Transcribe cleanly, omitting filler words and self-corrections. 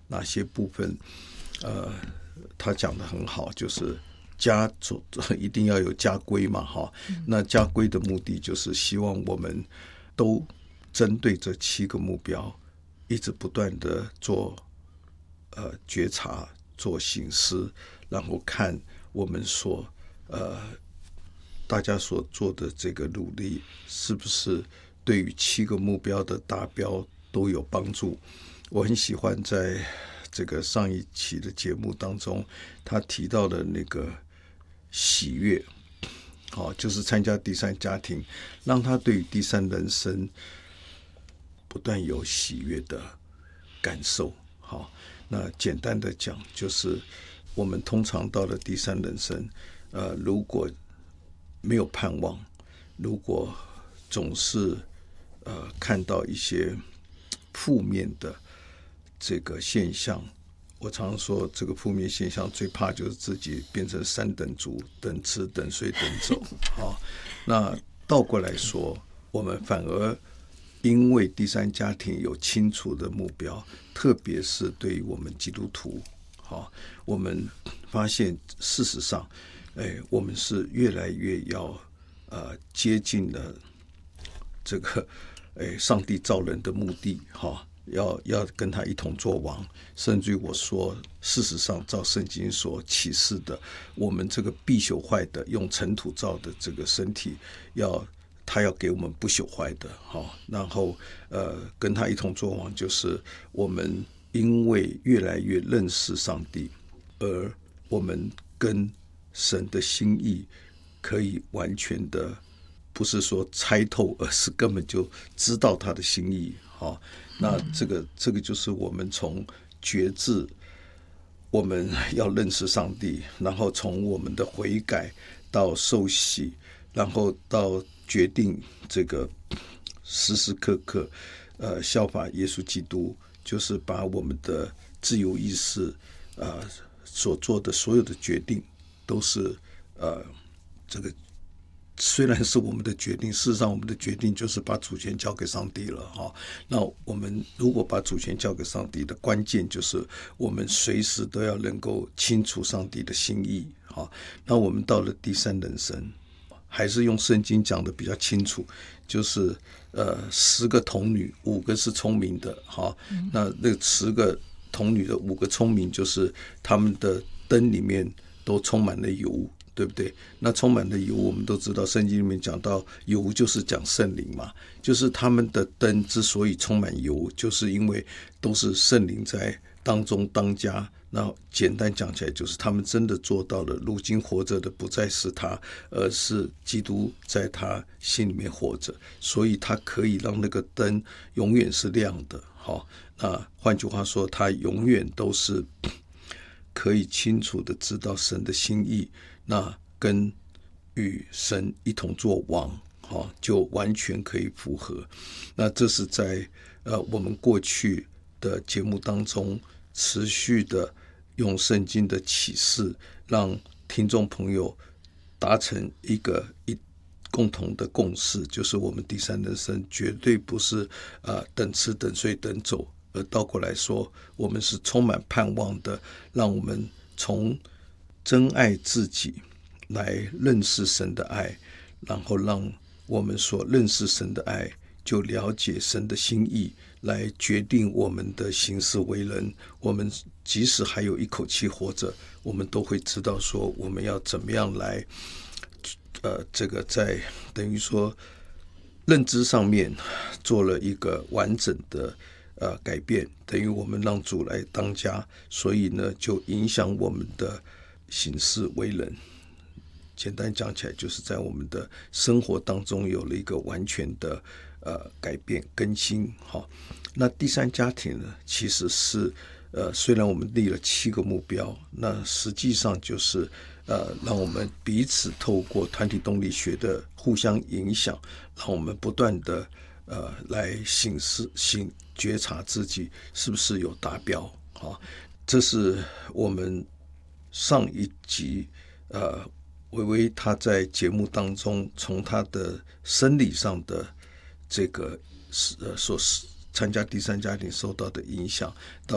哪些部分他讲得很好，就是一定要有家规嘛，那家规的目的就是希望我们都针对这7个目标一直不断的做觉察，做省思，然后看我们大家所做的这个努力是不是对于7个目标的达标都有帮助。我很喜欢在这个上一期的节目当中，他提到的那个喜悦，就是参加第三家庭，让他对于第三人生不断有喜悦的感受。那简单的讲，就是我们通常到了第三人生，如果没有盼望，如果总是看到一些负面的这个现象，我常说这个负面现象最怕就是自己变成3等族，等吃等睡等走。那倒过来说，我们反而因为第三家庭有清楚的目标，特别是对于我们基督徒，我们发现事实上我们是越来越要接近了这个上帝造人的目的，要跟他一同做王。甚至于我说，事实上照圣经所启示的，我们这个必朽坏的用尘土造的这个身体，他要给我们不朽坏的。然后跟他一同做王，就是我们因为越来越认识上帝，而我们跟神的心意可以完全的不是说猜透，而是根本就知道他的心意。那这个就是我们从觉知，我们要认识上帝，然后从我们的悔改到受洗，然后到决定这个时时刻刻效法耶稣基督，就是把我们的自由意识所做的所有的决定都是这个虽然是我们的决定，事实上我们的决定就是把主权交给上帝了。那我们如果把主权交给上帝的关键，就是我们随时都要能够清楚上帝的心意。那我们到了第三人生，还是用圣经讲的比较清楚，就是10个童女5个是聪明的。那10个童女的5个聪明，就是他们的灯里面都充满了油，对不对？那充满了油，我们都知道圣经里面讲到油就是讲圣灵嘛，就是他们的灯之所以充满油，就是因为都是圣灵在当中当家。那简单讲起来，就是他们真的做到了，如今活着的不再是他，而是基督在他心里面活着，所以他可以让那个灯永远是亮的。那换句话说，他永远都是可以清楚的知道神的心意，那跟与神一同做王，就完全可以符合。那这是在我们过去的节目当中持续的用圣经的启示，让听众朋友达成一共同的共识，就是我们第三人生绝对不是等吃等睡等走，而倒过来说，我们是充满盼望的，让我们从真爱自己来认识神的爱，然后让我们所认识神的爱就了解神的心意，来决定我们的行事为人。我们即使还有一口气活着，我们都会知道说我们要怎么样来这个在等于说认知上面做了一个完整的改变，等于我们让主来当家，所以呢就影响我们的行事为人。简单讲起来，就是在我们的生活当中有了一个完全的改变更新。那第三家庭呢，其实是虽然我们立了7个目标，那实际上就是让我们彼此透过团体动力学的互相影响，让我们不断的来觉察自己是不是有达标。这是我们上一集微微他在节目当中从他的生理上的这个所参加第三家庭受到的影响，到